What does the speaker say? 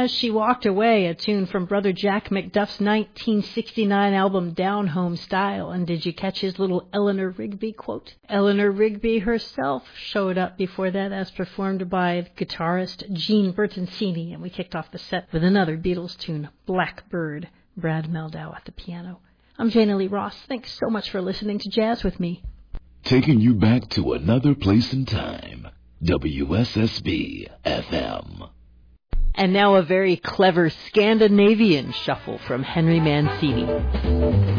As She Walked Away, a tune from Brother Jack McDuff's 1969 album Down Home Style. And did you catch his little Eleanor Rigby quote? Eleanor Rigby herself showed up before that as performed by guitarist Gene Bertoncini. And we kicked off the set with another Beatles tune, Blackbird, Brad Meldau at the piano. I'm Jana Lee Ross. Thanks so much for listening to Jazz with me. Taking you back to another place and time. WSSB FM. And now a very clever Scandinavian shuffle from Henry Mancini.